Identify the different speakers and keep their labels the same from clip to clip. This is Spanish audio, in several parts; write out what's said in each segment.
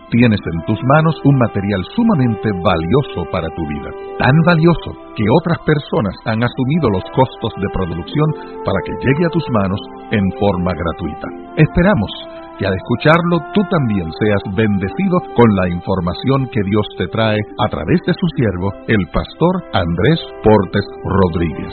Speaker 1: tienes en tus manos un material sumamente valioso para tu vida. Tan valioso que otras personas han asumido los costos de producción para que llegue a tus manos en forma gratuita. Esperamos que al escucharlo tú también seas bendecido con la información que Dios te trae a través de su siervo, el pastor Andrés Portes Rodríguez.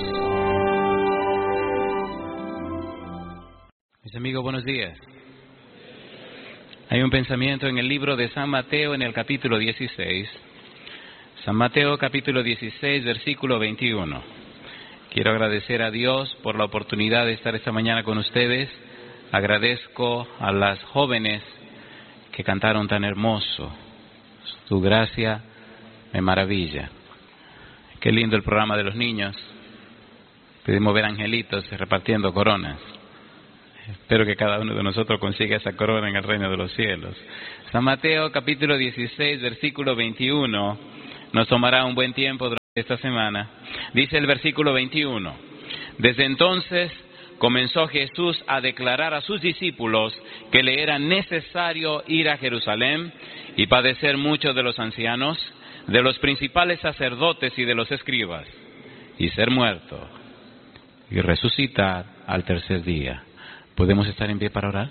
Speaker 2: Mis amigos, buenos días. Hay un pensamiento en el libro de San Mateo en el capítulo 16. San Mateo capítulo 16, versículo 21. Quiero agradecer a Dios por la oportunidad de estar esta mañana con ustedes. Agradezco a las jóvenes que cantaron tan hermoso. Tu gracia me maravilla. Qué lindo el programa de los niños. Pudimos ver angelitos repartiendo coronas. Espero que cada uno de nosotros consiga esa corona en el reino de los cielos. San Mateo capítulo 16, versículo 21, nos tomará un buen tiempo durante esta semana. Dice el versículo 21, desde entonces comenzó Jesús a declarar a sus discípulos que le era necesario ir a Jerusalén y padecer mucho de los ancianos, de los principales sacerdotes y de los escribas, y ser muerto y resucitar al tercer día. ¿Podemos estar en pie para orar?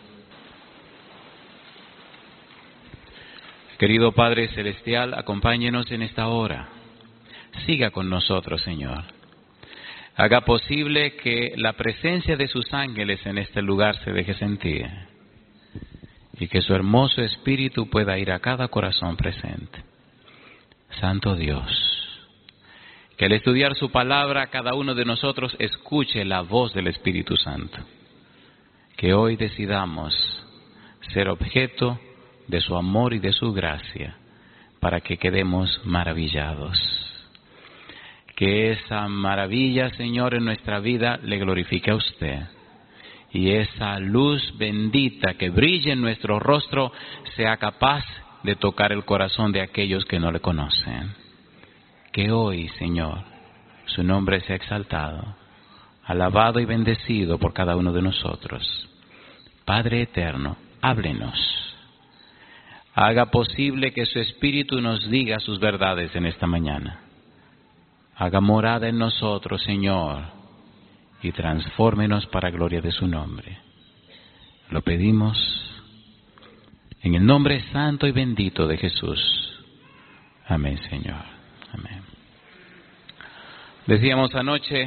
Speaker 2: Querido Padre Celestial, acompáñenos en esta hora. Siga con nosotros, Señor. Haga posible que la presencia de sus ángeles en este lugar se deje sentir y que su hermoso espíritu pueda ir a cada corazón presente. Santo Dios, que al estudiar su palabra cada uno de nosotros escuche la voz del Espíritu Santo. Que hoy decidamos ser objeto de su amor y de su gracia para que quedemos maravillados. Que esa maravilla, Señor, en nuestra vida le glorifique a usted. Y esa luz bendita que brille en nuestro rostro sea capaz de tocar el corazón de aquellos que no le conocen. Que hoy, Señor, su nombre sea exaltado, alabado y bendecido por cada uno de nosotros. Padre eterno, háblenos. Haga posible que su Espíritu nos diga sus verdades en esta mañana. Haga morada en nosotros, Señor, y transfórmenos para gloria de su nombre. Lo pedimos en el nombre santo y bendito de Jesús. Amén, Señor. Amén. Decíamos anoche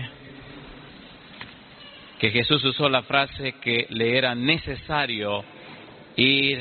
Speaker 2: que Jesús usó la frase que le era necesario ir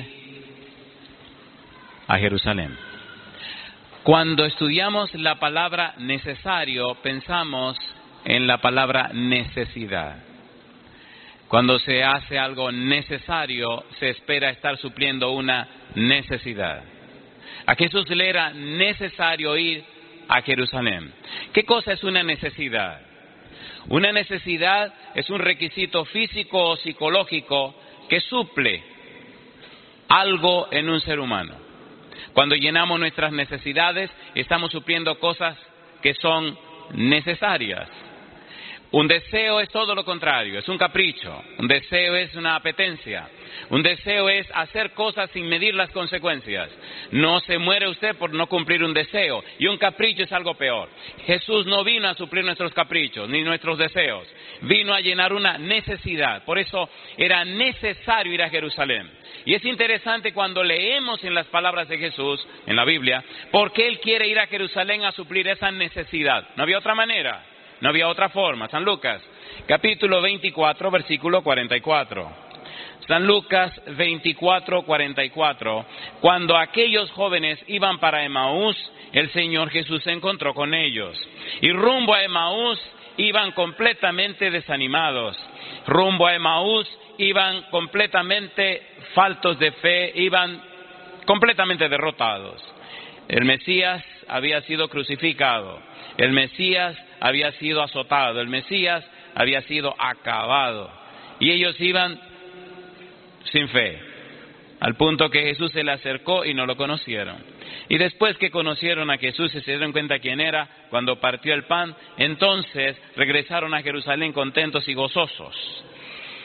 Speaker 2: a Jerusalén. Cuando estudiamos la palabra necesario, pensamos en la palabra necesidad. Cuando se hace algo necesario, se espera estar supliendo una necesidad. A Jesús le era necesario ir a Jerusalén. ¿Qué cosa es una necesidad? Una necesidad es un requisito físico o psicológico que suple algo en un ser humano. Cuando llenamos nuestras necesidades, estamos supliendo cosas que son necesarias. Un deseo es todo lo contrario, es un capricho. Un deseo es una apetencia. Un deseo es hacer cosas sin medir las consecuencias. No se muere usted por no cumplir un deseo. Y un capricho es algo peor. Jesús no vino a suplir nuestros caprichos ni nuestros deseos. Vino a llenar una necesidad. Por eso era necesario ir a Jerusalén. Y es interesante cuando leemos en las palabras de Jesús, en la Biblia, porque Él quiere ir a Jerusalén a suplir esa necesidad. No había otra manera. No había otra forma. San Lucas, capítulo 24, versículo 44. San Lucas 24, 44. Cuando aquellos jóvenes iban para Emaús, el Señor Jesús se encontró con ellos. Y rumbo a Emaús iban completamente desanimados. Rumbo a Emaús iban completamente faltos de fe, iban completamente derrotados. El Mesías había sido crucificado. El Mesías había sido azotado, el Mesías había sido acabado. Y ellos iban sin fe, al punto que Jesús se le acercó y no lo conocieron. Y después que conocieron a Jesús y se dieron cuenta quién era, cuando partió el pan, entonces regresaron a Jerusalén contentos y gozosos.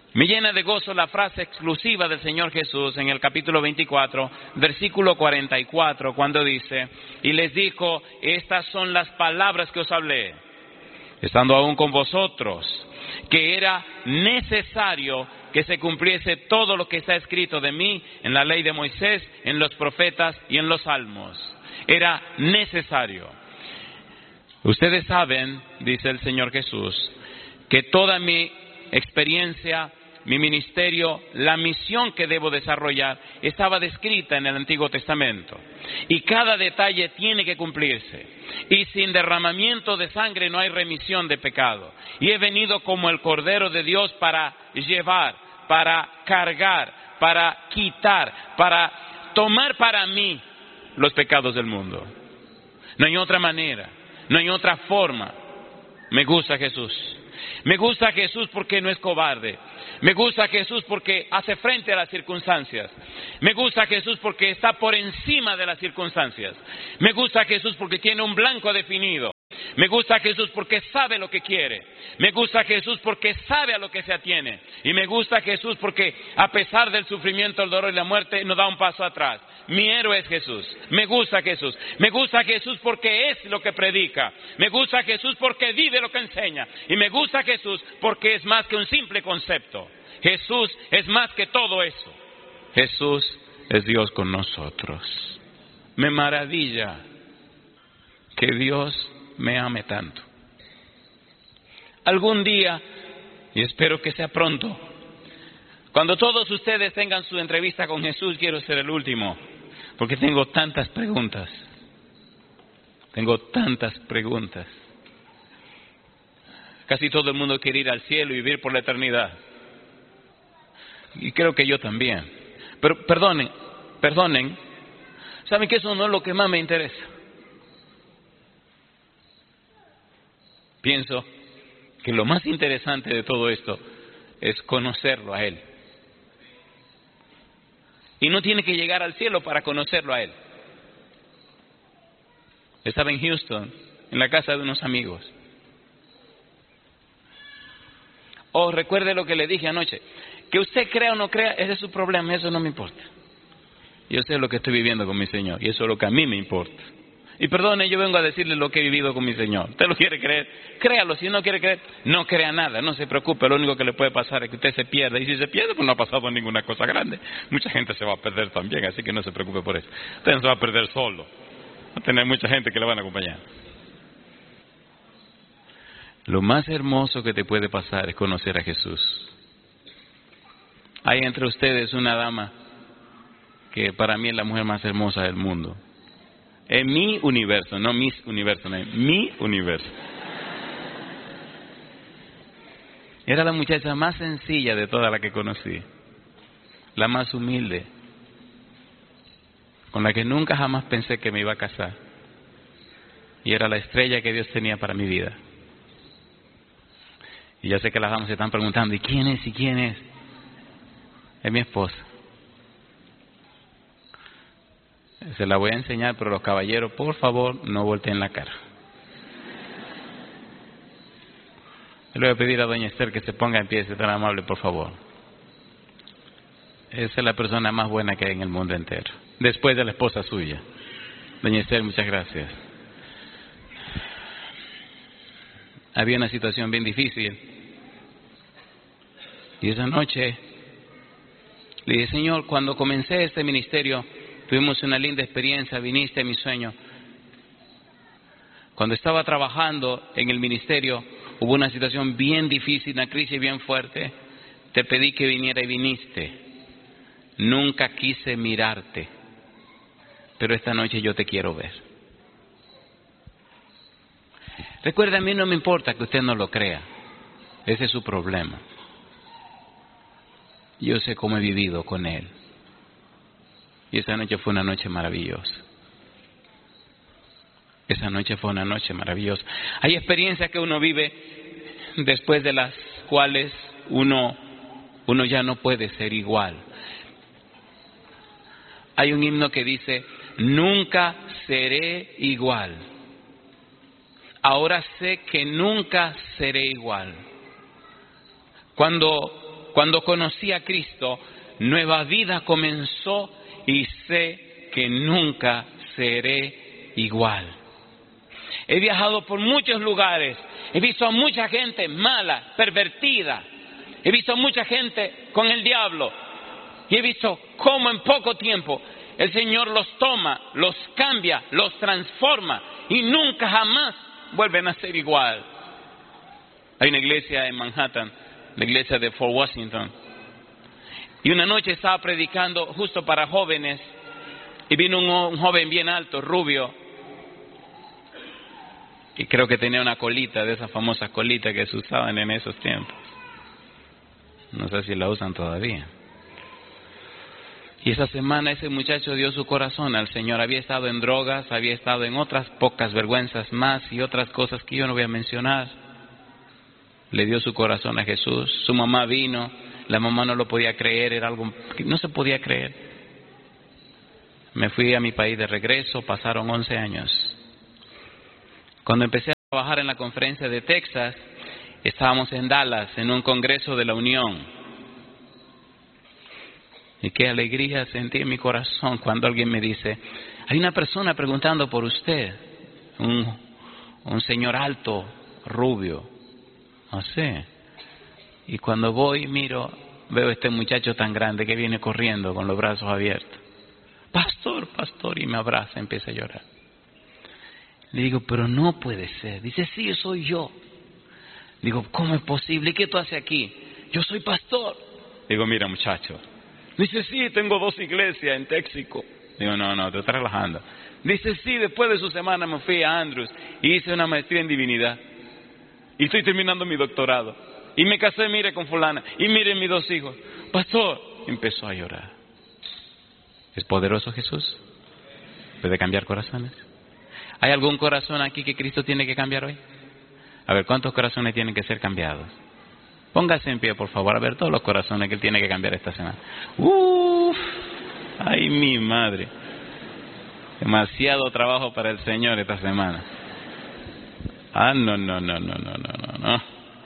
Speaker 2: Me llena de gozo la frase exclusiva del Señor Jesús en el capítulo 24, versículo 44, cuando dice: y les dijo, estas son las palabras que os hablé, estando aún con vosotros, que era necesario que se cumpliese todo lo que está escrito de mí en la ley de Moisés, en los profetas y en los salmos. Era necesario. Ustedes saben, dice el Señor Jesús, que toda mi experiencia, mi ministerio, la misión que debo desarrollar estaba descrita en el Antiguo Testamento. Y cada detalle tiene que cumplirse. Y sin derramamiento de sangre no hay remisión de pecado. Y he venido como el Cordero de Dios para llevar, para cargar, para quitar, para tomar para mí los pecados del mundo. No hay otra manera, no hay otra forma. Me gusta Jesús. Me gusta Jesús porque no es cobarde. Me gusta Jesús porque hace frente a las circunstancias. Me gusta Jesús porque está por encima de las circunstancias. Me gusta Jesús porque tiene un blanco definido. Me gusta Jesús porque sabe lo que quiere. Me gusta Jesús porque sabe a lo que se atiene. Y me gusta Jesús porque a pesar del sufrimiento, el dolor y la muerte, no da un paso atrás. Mi héroe es Jesús. Me gusta Jesús. Me gusta Jesús porque es lo que predica. Me gusta Jesús porque vive lo que enseña. Y me gusta Jesús porque es más que un simple concepto. Jesús es más que todo eso. Jesús es Dios con nosotros. Me maravilla que Dios me ame tanto. Algún día, y espero que sea pronto, cuando todos ustedes tengan su entrevista con Jesús, quiero ser el último, porque tengo tantas preguntas. Tengo tantas preguntas. Casi todo el mundo quiere ir al cielo y vivir por la eternidad. Y creo que yo también. Pero perdonen, ¿saben que eso no es lo que más me interesa? Pienso que lo más interesante de todo esto es conocerlo a Él. Y no tiene que llegar al cielo para conocerlo a Él. Estaba en Houston, en la casa de unos amigos. Oh, recuerde lo que le dije anoche. Que usted crea o no crea, ese es su problema, eso no me importa. Yo sé lo que estoy viviendo con mi Señor y eso es lo que a mí me importa. Y perdone, yo vengo a decirle lo que he vivido con mi Señor. ¿Usted lo quiere creer? Créalo. Si no quiere creer, no crea nada. No se preocupe. Lo único que le puede pasar es que usted se pierda. Y si se pierde, pues no ha pasado ninguna cosa grande. Mucha gente se va a perder también, así que no se preocupe por eso. Usted no se va a perder solo. Va a tener mucha gente que le van a acompañar. Lo más hermoso que te puede pasar es conocer a Jesús. Hay entre ustedes una dama que para mí es la mujer más hermosa del mundo. En mi universo, no mis universo, no, mi universo. Era la muchacha más sencilla de toda la que conocí, la más humilde, con la que nunca jamás pensé que me iba a casar. Y era la estrella que Dios tenía para mi vida. Y ya sé que las damas se están preguntando, ¿y quién es? ¿Y quién es? Es mi esposa. Se la voy a enseñar, pero los caballeros, por favor, no volteen la cara. Le voy a pedir a doña Esther que se ponga en pie, si es tan amable, por favor. Esa es la persona más buena que hay en el mundo entero, después de la esposa suya. Doña Esther, muchas gracias. Había una situación bien difícil. Y esa noche le dije, Señor, cuando comencé este ministerio, tuvimos una linda experiencia, viniste a mi sueño. Cuando estaba trabajando en el ministerio, hubo una situación bien difícil, una crisis bien fuerte. Te pedí que viniera y viniste. Nunca quise mirarte, pero esta noche yo te quiero ver. Recuerda, a mí no me importa que usted no lo crea. Ese es su problema. Yo sé cómo he vivido con Él. Y esa noche fue una noche maravillosa. Esa noche fue una noche maravillosa. Hay experiencias que uno vive después de las cuales uno ya no puede ser igual. Hay un himno que dice, nunca seré igual. Ahora sé que nunca seré igual. Cuando cuando conocí a Cristo, nueva vida comenzó y sé que nunca seré igual. He viajado por muchos lugares, he visto a mucha gente mala, pervertida, he visto a mucha gente con el diablo y he visto cómo en poco tiempo el Señor los toma, los cambia, los transforma y nunca jamás vuelven a ser igual. Hay una iglesia en Manhattan, la iglesia de Fort Washington, y una noche estaba predicando justo para jóvenes y vino un joven bien alto, rubio, y creo que tenía una colita, de esas famosas colitas que se usaban en esos tiempos. No sé si la usan todavía. Y esa semana ese muchacho dio su corazón al Señor. Había estado en drogas, había estado en otras pocas vergüenzas más y otras cosas que yo no voy a mencionar. Le dio su corazón a Jesús. Su mamá vino, la mamá no lo podía creer, era algo que no se podía creer. Me fui a mi país de regreso, pasaron 11 años. Cuando empecé a trabajar en la conferencia de Texas, estábamos en Dallas, en un congreso de la Unión. Y qué alegría sentí en mi corazón cuando alguien me dice, hay una persona preguntando por usted, un señor alto, rubio, no sé. Y cuando voy, miro, veo a este muchacho tan grande que viene corriendo con los brazos abiertos. Pastor, pastor, y me abraza, empieza a llorar. Le digo, pero no puede ser. Dice, sí, soy yo. Digo, ¿cómo es posible? ¿Y qué tú haces aquí? Yo soy pastor. Digo, mira muchacho. Dice, sí, tengo 2 iglesias en Texaco. Digo, no, te estás relajando. Dice, sí, después de su semana me fui a Andrews y hice una maestría en divinidad. Y estoy terminando mi doctorado. Y me casé, mire, con fulana. Y mire mis 2 hijos. Pastor, empezó a llorar. ¿Es poderoso Jesús? ¿Puede cambiar corazones? ¿Hay algún corazón aquí que Cristo tiene que cambiar hoy? A ver, ¿cuántos corazones tienen que ser cambiados? Póngase en pie, por favor, a ver todos los corazones que Él tiene que cambiar esta semana. ¡Ay, mi madre! Demasiado trabajo para el Señor esta semana. No.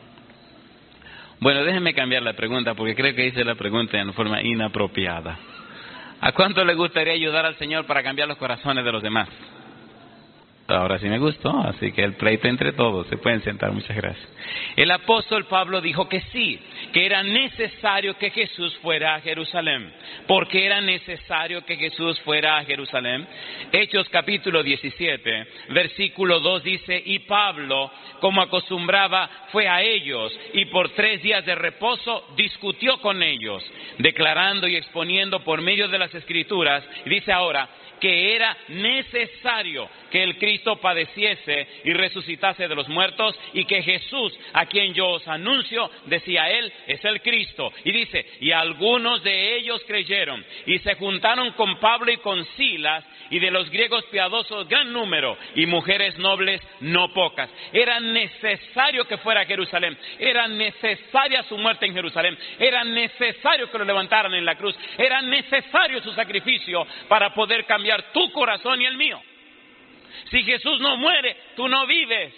Speaker 2: Bueno, déjenme cambiar la pregunta porque creo que hice la pregunta en forma inapropiada. ¿A cuánto le gustaría ayudar al Señor para cambiar los corazones de los demás? Ahora sí me gustó, así que el pleito entre todos. Se pueden sentar, muchas gracias. El apóstol Pablo dijo que sí, que era necesario que Jesús fuera a Jerusalén. ¿Por qué era necesario que Jesús fuera a Jerusalén? Hechos capítulo 17, versículo 2 dice, y Pablo, como acostumbraba, fue a ellos y por 3 días de reposo discutió con ellos, declarando y exponiendo por medio de las Escrituras, y dice ahora, que era necesario que el Cristo padeciese y resucitase de los muertos y que Jesús, a quien yo os anuncio, decía él, es el Cristo. Y dice, y algunos de ellos creyeron y se juntaron con Pablo y con Silas y de los griegos piadosos gran número y mujeres nobles no pocas. Era necesario que fuera a Jerusalén, era necesaria su muerte en Jerusalén, era necesario que lo levantaran en la cruz, era necesario su sacrificio para poder cambiar tu corazón y el mío. Si Jesús no muere, tú no vives.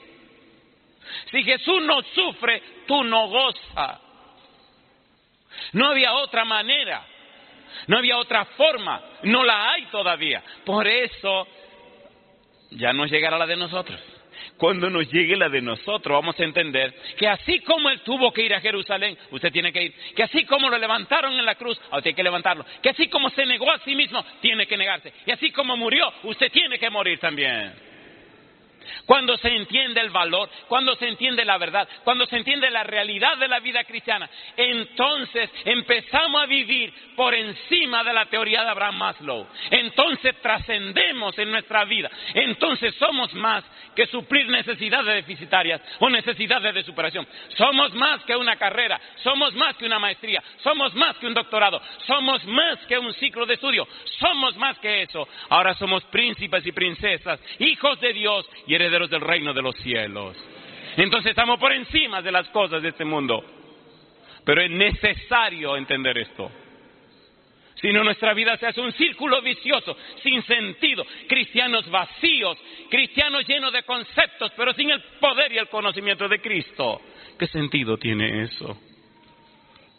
Speaker 2: Si Jesús no sufre, tú no gozas. No había otra manera, no había otra forma, no la hay todavía. Por eso ya nos llegará la de nosotros. Cuando nos llegue la de nosotros, vamos a entender que así como Él tuvo que ir a Jerusalén, usted tiene que ir. Que así como lo levantaron en la cruz, usted hay que levantarlo. Que así como se negó a sí mismo, tiene que negarse. Y así como murió, usted tiene que morir también. Cuando se entiende el valor, cuando se entiende la verdad, cuando se entiende la realidad de la vida cristiana, entonces empezamos a vivir por encima de la teoría de Abraham Maslow. Entonces trascendemos en nuestra vida. Entonces somos más que suplir necesidades deficitarias o necesidades de superación. Somos más que una carrera, somos más que una maestría, somos más que un doctorado, somos más que un ciclo de estudio, somos más que eso. Ahora somos príncipes y princesas, hijos de Dios y herederos del reino de los cielos. Entonces estamos por encima de las cosas de este mundo. Pero es necesario entender esto. Si no, nuestra vida se hace un círculo vicioso, sin sentido. Cristianos vacíos, cristianos llenos de conceptos, pero sin el poder y el conocimiento de Cristo. ¿Qué sentido tiene eso?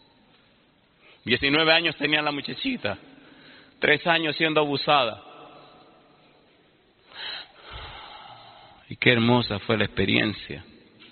Speaker 2: 19 años tenía la muchachita, 3 años siendo abusada. Y qué hermosa fue la experiencia.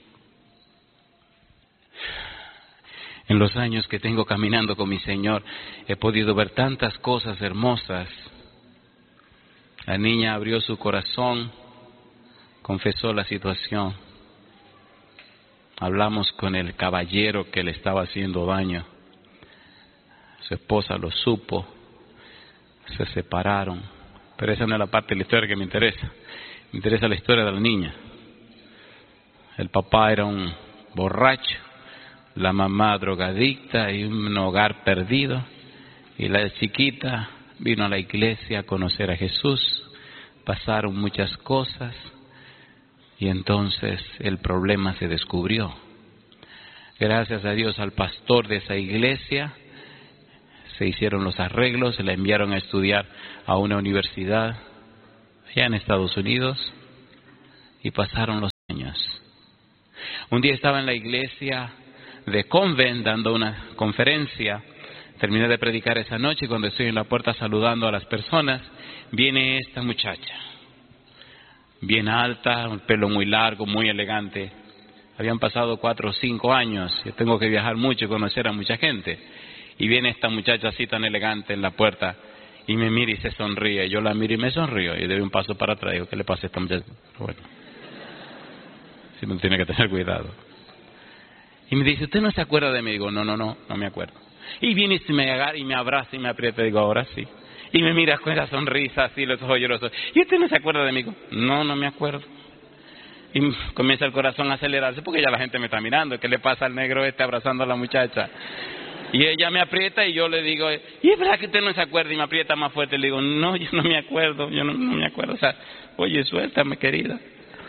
Speaker 2: En los años que tengo caminando con mi Señor, he podido ver tantas cosas hermosas. La niña abrió su corazón, confesó la situación. Hablamos con el caballero que le estaba haciendo daño. Su esposa lo supo, se separaron. Pero esa no es la parte de la historia que me interesa. Me interesa la historia de la niña. El papá era un borracho, la mamá drogadicta y un hogar perdido. Y la chiquita vino a la iglesia a conocer a Jesús. Pasaron muchas cosas y entonces el problema se descubrió. Gracias a Dios, al pastor de esa iglesia se hicieron los arreglos, se la enviaron a estudiar a una universidad allá en Estados Unidos y pasaron los años. Un día estaba en la iglesia de Convent dando una conferencia. Terminé de predicar esa noche y cuando estoy en la puerta saludando a las personas, viene esta muchacha, bien alta, un pelo muy largo, muy elegante. Habían pasado 4 o 5 años, yo tengo que viajar mucho y conocer a mucha gente. Y viene esta muchacha así tan elegante en la puerta y me mira y se sonríe. Yo la miro y me sonrío y doy un paso para atrás. Digo, ¿qué le pasa a esta muchacha? Bueno, sí, me tiene que tener cuidado. Y me dice, ¿usted no se acuerda de mí? Digo, no me acuerdo. Y viene y me agarra y me abraza y me aprieta. Digo, ahora sí. Y me mira con esa sonrisa así, los ojos llorosos. ¿Y usted no se acuerda de mí? Digo, no me acuerdo. Y comienza el corazón a acelerarse porque ya la gente me está mirando. ¿Qué le pasa al negro abrazando a la muchacha? Y ella me aprieta y yo le digo, ¿y es verdad que usted no se acuerda? Y me aprieta más fuerte. Le digo, no, yo no me acuerdo, yo no me acuerdo. O sea, oye, suéltame, querida.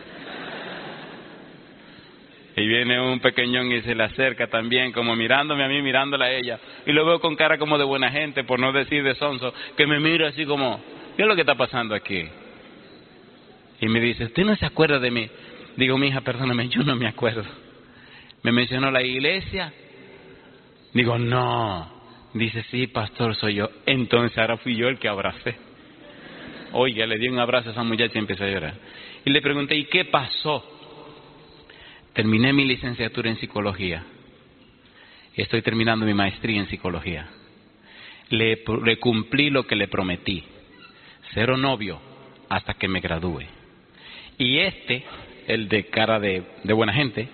Speaker 2: Y viene un pequeñón y se le acerca también, como mirándome a mí, mirándola a ella. Y lo veo con cara como de buena gente, por no decir de sonso, que me mira así como, ¿qué es lo que está pasando aquí? Y me dice, ¿usted no se acuerda de mí? Digo, mija, perdóname, yo no me acuerdo. Me mencionó la iglesia. Digo, no. Dice, sí, pastor, soy yo. Entonces ahora fui yo el que abracé. Oiga, le di un abrazo a esa muchacha y empecé a llorar. Y le pregunté, ¿y qué pasó? Terminé mi licenciatura en psicología. Estoy terminando mi maestría en psicología. Le cumplí lo que le prometí. Cero novio hasta que me gradúe. Y el de cara de buena gente,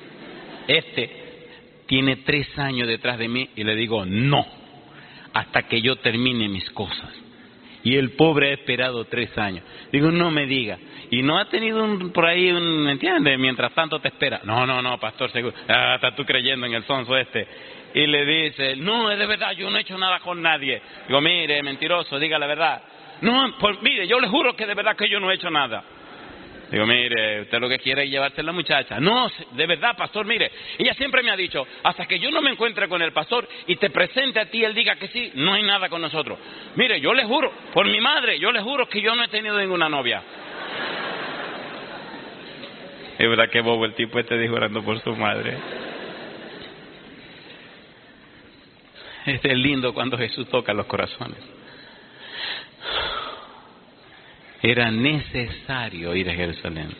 Speaker 2: tiene 3 años detrás de mí y le digo no, hasta que yo termine mis cosas. Y el pobre ha esperado 3 años. Digo, no me diga. Y no ha tenido por ahí ¿me entiendes? Mientras tanto te espera. No, pastor, seguro. Estás tú creyendo en el sonso Y le dice, no, es de verdad, yo no he hecho nada con nadie. Digo, mire, mentiroso, diga la verdad. No, pues mire, yo le juro que de verdad que yo no he hecho nada. Digo, mire, usted lo que quiere es llevarse a la muchacha. No, de verdad, pastor, mire, ella siempre me ha dicho, hasta que yo no me encuentre con el pastor y te presente a ti, él diga que sí, no hay nada con nosotros. Mire, yo le juro, por mi madre, yo le juro que yo no he tenido ninguna novia. Es verdad que bobo el tipo dijo orando por su madre. Es lindo cuando Jesús toca los corazones. Era necesario ir a Jerusalén.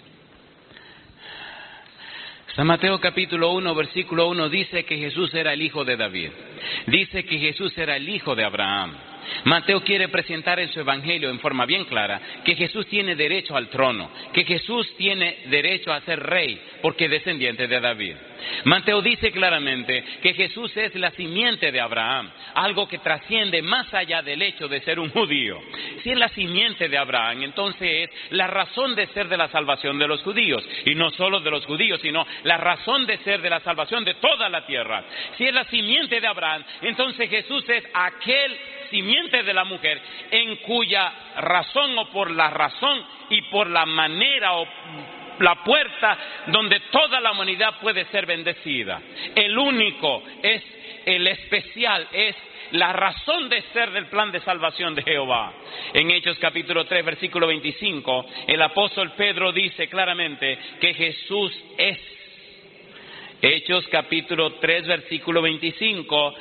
Speaker 2: San Mateo capítulo 1, versículo 1 dice que Jesús era el hijo de David. Dice que Jesús era el hijo de Abraham. Mateo quiere presentar en su evangelio en forma bien clara que Jesús tiene derecho al trono, que Jesús tiene derecho a ser rey porque es descendiente de David. Mateo dice claramente que Jesús es la simiente de Abraham, algo que trasciende más allá del hecho de ser un judío. Si es la simiente de Abraham, entonces es la razón de ser de la salvación de los judíos, y no solo de los judíos, sino la razón de ser de la salvación de toda la tierra. Si es la simiente de Abraham, entonces Jesús es aquel simiente de la mujer en cuya razón o por la razón y por la manera o la puerta donde toda la humanidad puede ser bendecida. El único es el especial, es la razón de ser del plan de salvación de Jehová. En Hechos capítulo 3 versículo 25, el apóstol Pedro dice claramente que Jesús es. Hechos capítulo 3 versículo 25,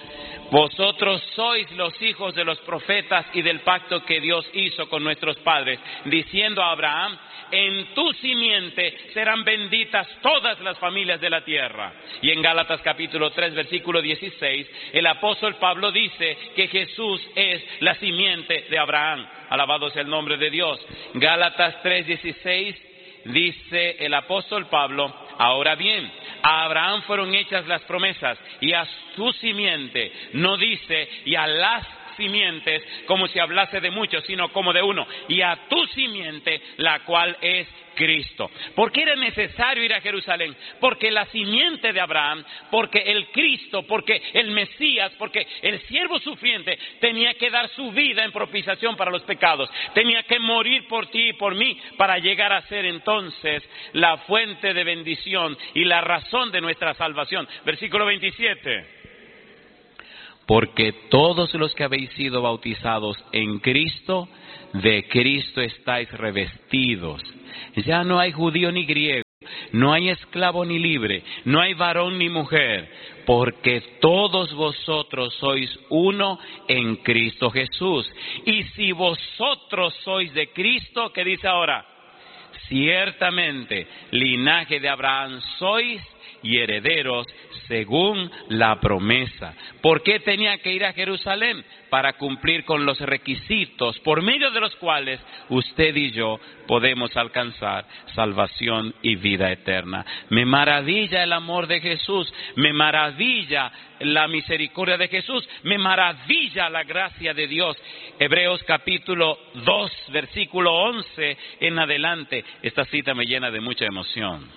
Speaker 2: vosotros sois los hijos de los profetas y del pacto que Dios hizo con nuestros padres, diciendo a Abraham, en tu simiente serán benditas todas las familias de la tierra. Y en Gálatas capítulo 3, versículo 16, el apóstol Pablo dice que Jesús es la simiente de Abraham. Alabado sea el nombre de Dios. Gálatas 3, 16 dice el apóstol Pablo, ahora bien, a Abraham fueron hechas las promesas y a su simiente, no dice y a las simientes como si hablase de muchos, sino como de uno, y a tu simiente, la cual es Cristo. ¿Por qué era necesario ir a Jerusalén? Porque la simiente de Abraham, porque el Cristo, porque el Mesías, porque el siervo sufriente tenía que dar su vida en propiciación para los pecados, tenía que morir por ti y por mí para llegar a ser entonces la fuente de bendición y la razón de nuestra salvación. Versículo 27. Porque todos los que habéis sido bautizados en Cristo, de Cristo estáis revestidos. Ya no hay judío ni griego, no hay esclavo ni libre, no hay varón ni mujer, porque todos vosotros sois uno en Cristo Jesús. Y si vosotros sois de Cristo, ¿qué dice ahora? Ciertamente, linaje de Abraham sois y herederos según la promesa. ¿Por qué tenía que ir a Jerusalén? Para cumplir con los requisitos por medio de los cuales usted y yo podemos alcanzar salvación y vida eterna. Me maravilla el amor de Jesús, me maravilla la misericordia de Jesús, me maravilla la gracia de Dios. Hebreos capítulo 2, versículo 11 en adelante. Esta cita me llena de mucha emoción.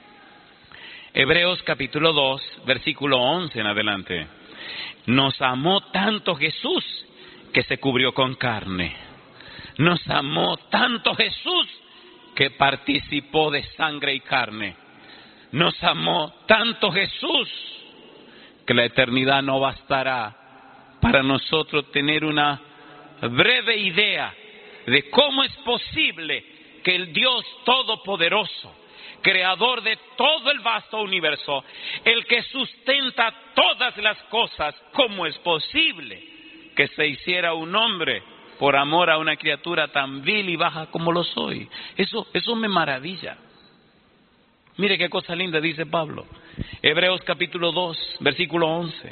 Speaker 2: Hebreos capítulo 2, versículo 11 en adelante. Nos amó tanto Jesús que se cubrió con carne. Nos amó tanto Jesús que participó de sangre y carne. Nos amó tanto Jesús que la eternidad no bastará para nosotros tener una breve idea de cómo es posible que el Dios Todopoderoso, creador de todo el vasto universo, el que sustenta todas las cosas, ¿cómo es posible que se hiciera un hombre por amor a una criatura tan vil y baja como lo soy? Eso me maravilla. Mire qué cosa linda dice Pablo. Hebreos capítulo 2, versículo 11.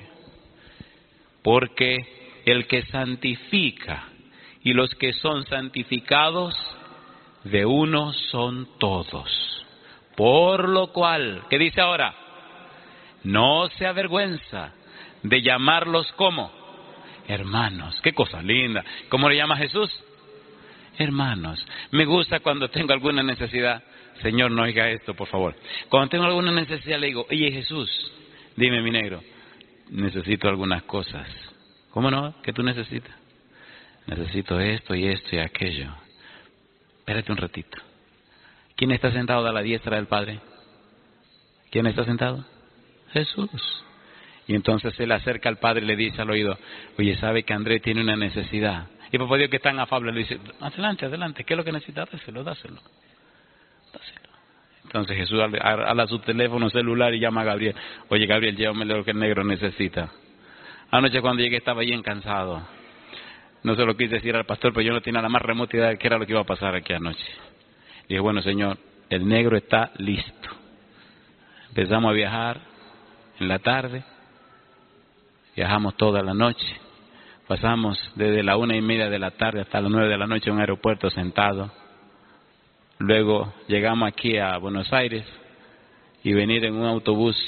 Speaker 2: Porque el que santifica y los que son santificados, de uno son todos. Por lo cual, ¿qué dice ahora? No se avergüenza de llamarlos como hermanos. Qué cosa linda. ¿Cómo le llama Jesús? Hermanos. Me gusta cuando tengo alguna necesidad. Señor, no oiga esto, por favor. Cuando tengo alguna necesidad le digo, oye Jesús, dime mi negro, necesito algunas cosas. ¿Cómo no? ¿Qué tú necesitas? Necesito esto y esto y aquello. Espérate un ratito. ¿Quién está sentado a la diestra del Padre? ¿Quién está sentado? Jesús. Y entonces él acerca al Padre y le dice al oído, oye, ¿sabe que Andrés tiene una necesidad? Y papá Dios, que es tan afable, le dice, adelante, ¿qué es lo que necesita? Dáselo. Entonces Jesús ala su teléfono celular y llama a Gabriel. Oye, Gabriel, llévame lo que el negro necesita. Anoche cuando llegué estaba bien cansado. No se lo quise decir al pastor, pero yo no tenía la más remota idea de qué era lo que iba a pasar aquí anoche. Dije, bueno, Señor, el negro está listo. Empezamos a viajar en la tarde, viajamos toda la noche, pasamos desde la 1:30 de la tarde hasta las 9 de la noche en un aeropuerto sentado. Luego llegamos aquí a Buenos Aires y venir en un autobús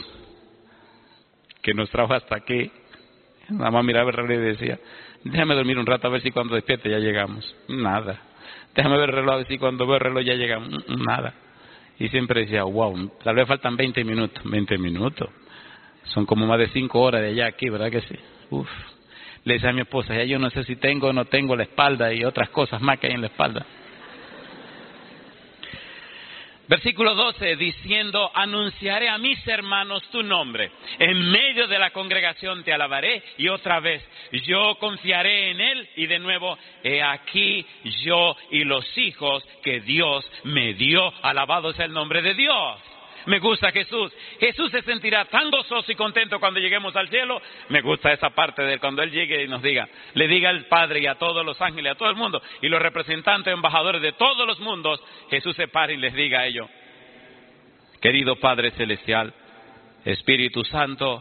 Speaker 2: que nos trajo hasta aquí. Nada más miraba el reloj y decía, déjame dormir un rato a ver si cuando despierte ya llegamos. Nada. Déjame ver el reloj, a ver si cuando veo el reloj ya llegamos. Nada. Y siempre decía, wow, tal vez faltan 20 minutos. 20 minutos. Son como más de 5 horas de allá aquí, ¿verdad que sí? Uf. Le decía a mi esposa, ya yo no sé si tengo o no tengo la espalda y otras cosas más que hay en la espalda. Versículo 12, diciendo, anunciaré a mis hermanos tu nombre. En medio de la congregación te alabaré. Y otra vez, yo confiaré en él. Y de nuevo, he aquí yo y los hijos que Dios me dio. Alabado sea el nombre de Dios. Me gusta Jesús. Jesús se sentirá tan gozoso y contento cuando lleguemos al cielo. Me gusta esa parte de él, cuando él llegue y nos diga, le diga al Padre y a todos los ángeles, a todo el mundo, y los representantes, embajadores de todos los mundos, Jesús se pare y les diga a ellos: querido Padre Celestial, Espíritu Santo,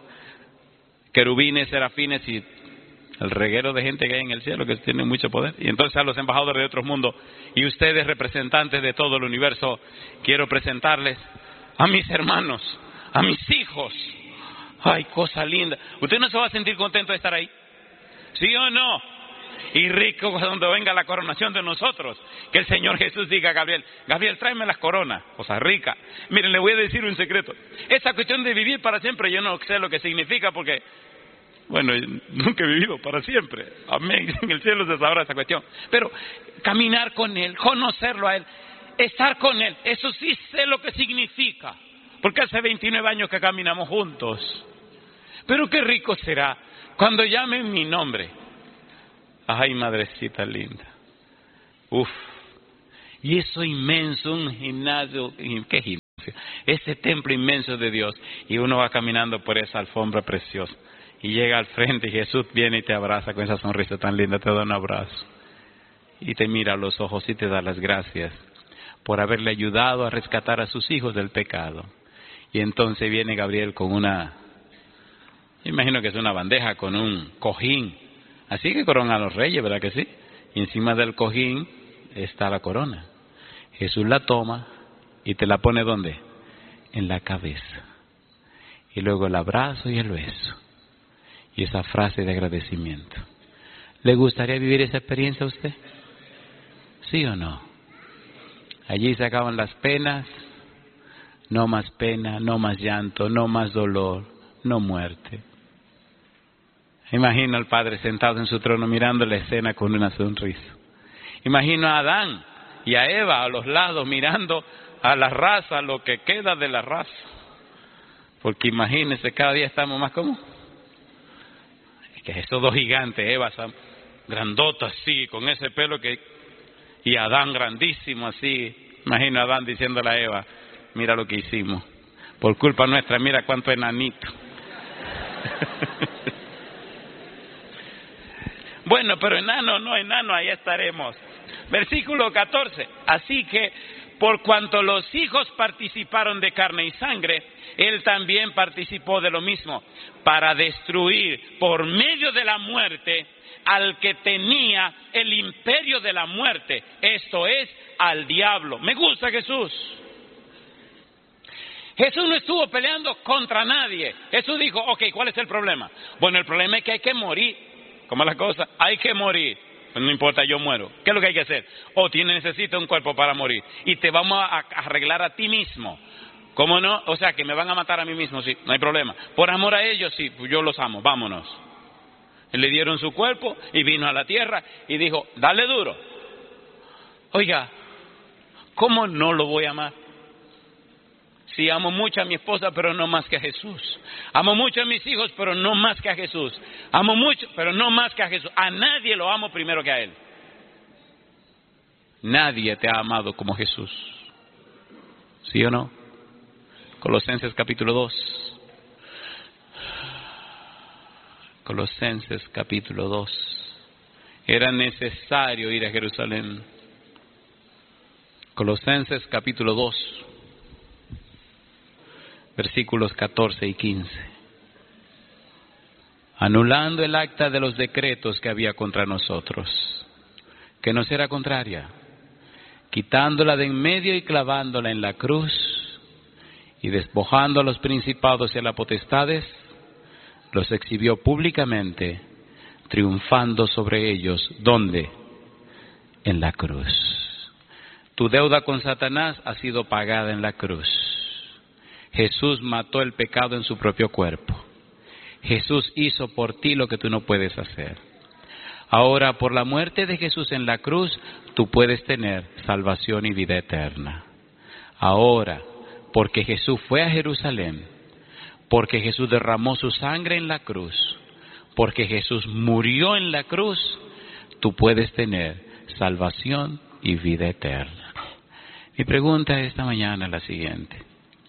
Speaker 2: querubines, serafines y el reguero de gente que hay en el cielo que tiene mucho poder. Y entonces a los embajadores de otros mundos y ustedes, representantes de todo el universo, quiero presentarles a mis hermanos, a mis hijos. Ay, cosa linda. ¿Usted no se va a sentir contento de estar ahí? ¿Sí o no? Y rico cuando venga la coronación de nosotros, que el Señor Jesús diga a Gabriel: Gabriel, tráeme las coronas, cosa rica. Miren, le voy a decir un secreto. Esa cuestión de vivir para siempre, yo no sé lo que significa, porque bueno, nunca he vivido para siempre. Amén. En el cielo se sabrá esa cuestión. Pero caminar con Él, conocerlo a Él, estar con Él, eso sí sé lo que significa. Porque hace 29 años que caminamos juntos. Pero qué rico será cuando llamen mi nombre. Ay, madrecita linda. Uf. Y eso inmenso, un gimnasio, ¿qué gimnasio? Ese templo inmenso de Dios. Y uno va caminando por esa alfombra preciosa. Y llega al frente y Jesús viene y te abraza con esa sonrisa tan linda, te da un abrazo. Y te mira a los ojos y te da las gracias por haberle ayudado a rescatar a sus hijos del pecado. Y entonces viene Gabriel con imagino que es una bandeja con un cojín. Así que corona a los reyes, ¿verdad que sí? Y encima del cojín está la corona. Jesús la toma y te la pone ¿dónde? En la cabeza. Y luego el abrazo y el beso. Y esa frase de agradecimiento. ¿Le gustaría vivir esa experiencia a usted? ¿Sí o no? Allí se acaban las penas. No más pena, no más llanto, no más dolor, no muerte. Imagino al Padre sentado en su trono mirando la escena con una sonrisa. Imagino a Adán y a Eva a los lados mirando a la raza, lo que queda de la raza. Porque imagínense, cada día estamos más como que esos dos gigantes, Eva grandota así, con ese pelo y Adán grandísimo así. Imagino a Adán diciéndole a Eva: mira lo que hicimos, por culpa nuestra, mira cuánto enanito. Bueno, pero enano, no enano, ahí estaremos. Versículo 14. Así que, por cuanto los hijos participaron de carne y sangre, Él también participó de lo mismo, para destruir por medio de la muerte al que tenía el imperio de la muerte, esto es, al diablo. Me gusta Jesús. Jesús no estuvo peleando contra nadie. Jesús dijo: ok, ¿cuál es el problema? Bueno, el problema es que hay que morir. ¿Cómo es la cosa? Hay que morir. No importa, yo muero. ¿Qué es lo que hay que hacer? Necesito un cuerpo para morir. Y te vamos a arreglar a ti mismo. ¿Cómo no? O sea, que me van a matar a mí mismo, sí, no hay problema. Por amor a ellos, sí, pues yo los amo, vámonos. Le dieron su cuerpo y vino a la tierra y dijo: dale duro. Oiga, ¿cómo no lo voy a amar? Sí, amo mucho a mi esposa, pero no más que a Jesús. Amo mucho a mis hijos, pero no más que a Jesús. Amo mucho, pero no más que a Jesús. A nadie lo amo primero que a Él. Nadie te ha amado como Jesús. ¿Sí o no? Colosenses capítulo 2. Colosenses capítulo 2. Era necesario ir a Jerusalén. Colosenses capítulo 2. Versículos 14 y 15. Anulando el acta de los decretos que había contra nosotros, que nos era contraria, quitándola de en medio y clavándola en la cruz, y despojando a los principados y a las potestades, los exhibió públicamente, triunfando sobre ellos. ¿Dónde? En la cruz. Tu deuda con Satanás ha sido pagada en la cruz. Jesús mató el pecado en su propio cuerpo. Jesús hizo por ti lo que tú no puedes hacer. Ahora, por la muerte de Jesús en la cruz, tú puedes tener salvación y vida eterna. Ahora, porque Jesús fue a Jerusalén, porque Jesús derramó su sangre en la cruz, porque Jesús murió en la cruz, tú puedes tener salvación y vida eterna. Mi pregunta esta mañana es la siguiente: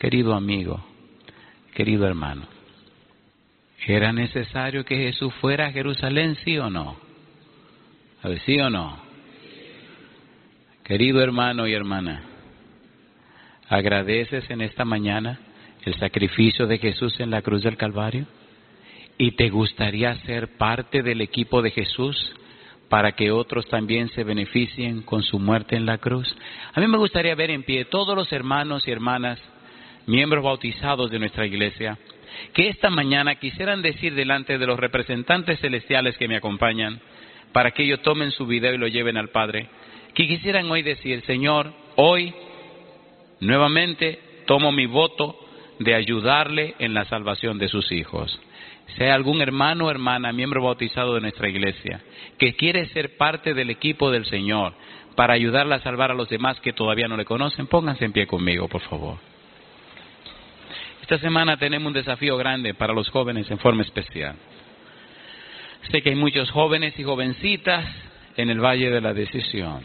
Speaker 2: querido amigo, querido hermano, ¿era necesario que Jesús fuera a Jerusalén, sí o no? A ver, ¿sí o no? Querido hermano y hermana, ¿agradeces en esta mañana el sacrificio de Jesús en la cruz del Calvario? ¿Y te gustaría ser parte del equipo de Jesús para que otros también se beneficien con su muerte en la cruz? A mí me gustaría ver en pie todos los hermanos y hermanas, miembros bautizados de nuestra iglesia, que esta mañana quisieran decir delante de los representantes celestiales que me acompañan, para que ellos tomen su video y lo lleven al Padre, que quisieran hoy decir: Señor, hoy nuevamente tomo mi voto de ayudarle en la salvación de sus hijos. Si hay algún hermano o hermana, miembro bautizado de nuestra iglesia, que quiere ser parte del equipo del Señor para ayudarle a salvar a los demás que todavía no le conocen, pónganse en pie conmigo, por favor. Esta semana tenemos un desafío grande para los jóvenes en forma especial. Sé que hay muchos jóvenes y jovencitas en el Valle de la Decisión.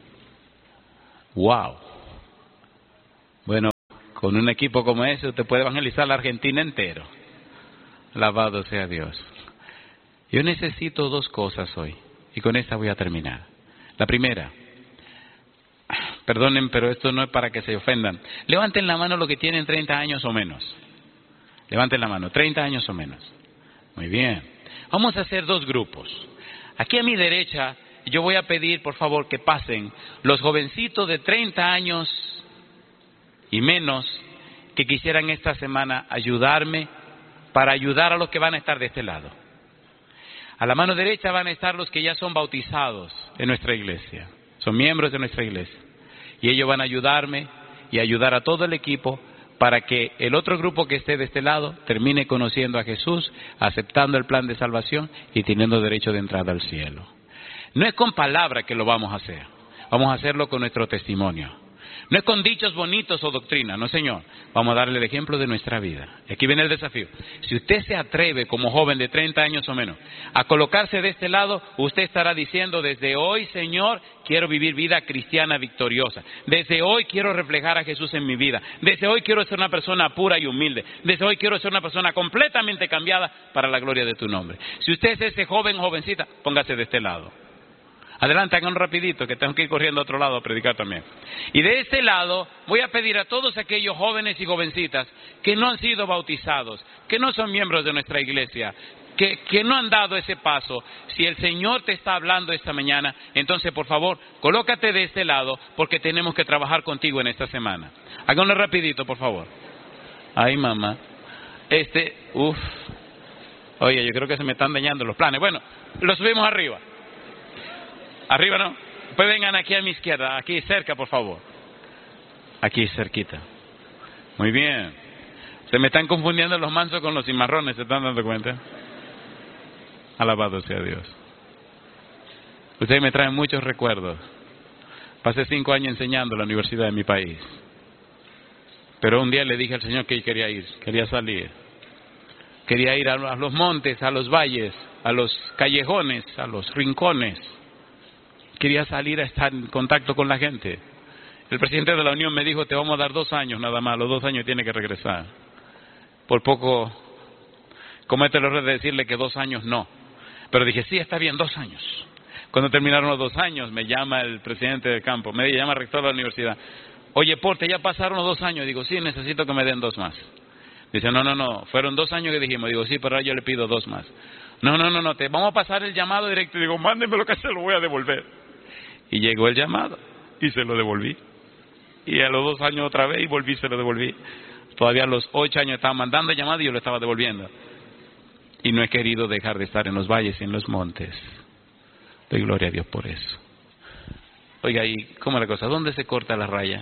Speaker 2: ¡Wow! Bueno, con un equipo como ese usted puede evangelizar la Argentina entero. Alabado sea Dios. Yo necesito dos cosas hoy, y con esta voy a terminar. La primera, perdonen, pero esto no es para que se ofendan. Levanten la mano los que tienen 30 años o menos. Levanten la mano, 30 años o menos. Muy bien. Vamos a hacer dos grupos. Aquí a mi derecha, yo voy a pedir, por favor, que pasen los jovencitos de 30 años y menos que quisieran esta semana ayudarme para ayudar a los que van a estar de este lado. A la mano derecha van a estar los que ya son bautizados en nuestra iglesia, son miembros de nuestra iglesia. Y ellos van a ayudarme y ayudar a todo el equipo para que el otro grupo que esté de este lado termine conociendo a Jesús, aceptando el plan de salvación y teniendo derecho de entrada al cielo. No es con palabra que lo vamos a hacer, vamos a hacerlo con nuestro testimonio. No es con dichos bonitos o doctrina, no señor. Vamos a darle el ejemplo de nuestra vida. Aquí viene el desafío. Si usted se atreve como joven de 30 años o menos a colocarse de este lado, usted estará diciendo: desde hoy, Señor, quiero vivir vida cristiana victoriosa. Desde hoy quiero reflejar a Jesús en mi vida. Desde hoy quiero ser una persona pura y humilde. Desde hoy quiero ser una persona completamente cambiada para la gloria de tu nombre. Si usted es ese joven o jovencita, póngase de este lado. Adelante, hagan rapidito, que tengo que ir corriendo a otro lado a predicar también. Y de este lado voy a pedir a todos aquellos jóvenes y jovencitas que no han sido bautizados, que no son miembros de nuestra iglesia, que no han dado ese paso. Si el Señor te está hablando esta mañana, entonces por favor, colócate de este lado, porque tenemos que trabajar contigo en esta semana. Háganlo rapidito, por favor. Ay, mamá. Oye, yo creo que se me están dañando los planes. Bueno, lo subimos arriba. Arriba no. Pues vengan aquí a mi izquierda, aquí cerca, por favor. Aquí cerquita. Muy bien. Se me están confundiendo los mansos con los cimarrones, ¿se están dando cuenta? Alabado sea Dios. Ustedes me traen muchos recuerdos. Pasé 5 años enseñando en la universidad de mi país. Pero un día le dije al Señor que quería ir, quería salir. Quería ir a los montes, a los valles, a los callejones, a los rincones. Quería salir a estar en contacto con la gente. El presidente de la Unión me dijo: te vamos a dar 2 años nada más, los 2 años tiene que regresar. Por poco cometo el error de decirle que 2 años no. Pero dije: sí, está bien, 2 años. Cuando terminaron los 2 años, me llama el presidente del campo, me llama el rector de la universidad. Oye, Porte, ya pasaron los 2 años. Digo: sí, necesito que me den 2 más. Dice: no, fueron 2 años que dijimos. Digo: sí, pero ahora yo le pido 2 más. No, te vamos a pasar el llamado directo. Digo: mándenme lo que se lo voy a devolver. Y llegó el llamado y se lo devolví. Y a los 2 años otra vez y volví, se lo devolví. Todavía a los 8 años estaba mandando el llamado y yo lo estaba devolviendo. Y no he querido dejar de estar en los valles y en los montes. Doy gloria a Dios por eso. Oiga, ¿y cómo es la cosa? ¿Dónde se corta la raya?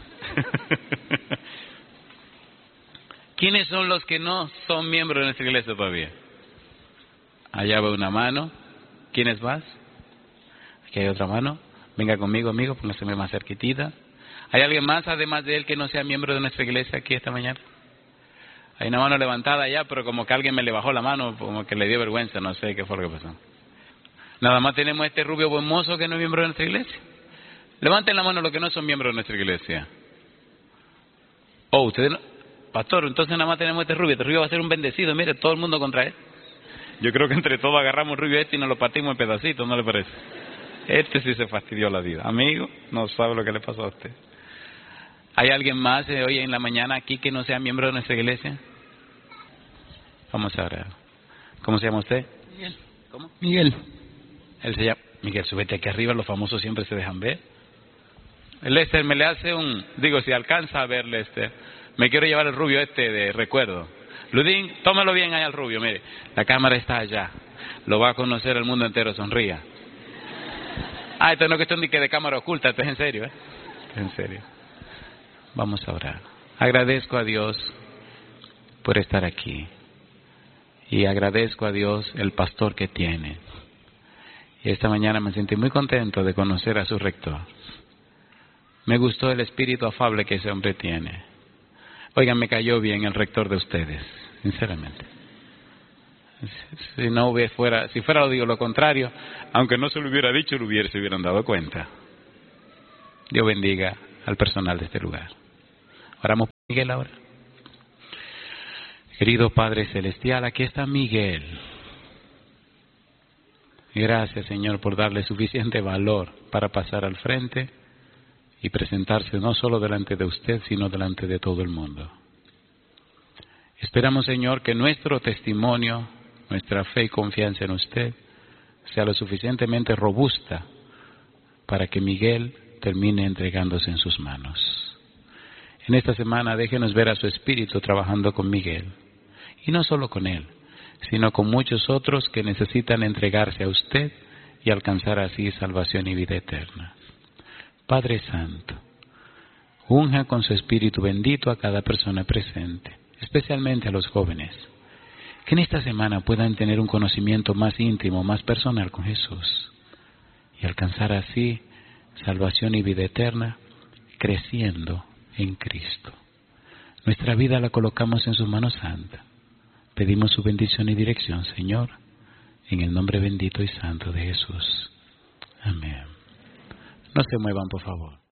Speaker 2: ¿Quiénes son los que no son miembros de nuestra iglesia todavía? Allá va una mano. ¿Quiénes más? Aquí hay otra mano. Venga conmigo, amigo, póngase más cerquitita. ¿Hay alguien más, además de él, que no sea miembro de nuestra iglesia aquí esta mañana? Hay una mano levantada allá, pero como que alguien me le bajó la mano, como que le dio vergüenza, no sé qué fue lo que pasó. Nada más tenemos este rubio buen mozo que no es miembro de nuestra iglesia. Levanten la mano los que no son miembros de nuestra iglesia. Oh, ustedes no. pastor, entonces nada más tenemos este rubio va a ser un bendecido, mire, todo el mundo contra él. Yo creo que entre todos agarramos rubio y nos lo partimos en pedacitos, ¿no le parece? Este sí se fastidió la vida. Amigo, no sabe lo que le pasó a usted. ¿Hay alguien más hoy en la mañana aquí que no sea miembro de nuestra iglesia? Vamos a orar. ¿Cómo se llama usted?
Speaker 3: Miguel.
Speaker 2: ¿Cómo?
Speaker 3: Miguel.
Speaker 2: Él se llama Miguel. Súbete aquí arriba, los famosos siempre se dejan ver. Lester, me le hace si alcanza a ver, Lester, me quiero llevar el rubio de recuerdo. Ludín, tómalo bien allá al rubio, mire, la cámara está allá, lo va a conocer el mundo entero, sonría. Esto no es cuestión de cámara oculta, esto es en serio, Esto es en serio. Vamos a orar. Agradezco a Dios por estar aquí. Y agradezco a Dios el pastor que tiene. Y esta mañana me sentí muy contento de conocer a su rector. Me gustó el espíritu afable que ese hombre tiene. Oigan, me cayó bien el rector de ustedes, sinceramente. Si fuera lo contrario, aunque no se lo hubiera dicho, se hubieran dado cuenta. Dios bendiga al personal de este lugar. Oramos por Miguel ahora. Querido Padre Celestial, aquí está Miguel. Gracias, Señor, por darle suficiente valor para pasar al frente y presentarse no solo delante de usted, sino delante de todo el mundo. Esperamos, Señor, que nuestro testimonio, nuestra fe y confianza en usted sea lo suficientemente robusta para que Miguel termine entregándose en sus manos. En esta semana déjenos ver a su espíritu trabajando con Miguel. Y no solo con él, sino con muchos otros que necesitan entregarse a usted y alcanzar así salvación y vida eterna. Padre Santo, unja con su Espíritu bendito a cada persona presente, especialmente a los jóvenes, que en esta semana puedan tener un conocimiento más íntimo, más personal con Jesús y alcanzar así salvación y vida eterna, creciendo en Cristo. Nuestra vida la colocamos en sus manos santas. Pedimos su bendición y dirección, Señor, en el nombre bendito y santo de Jesús. Amén. No se muevan, por favor.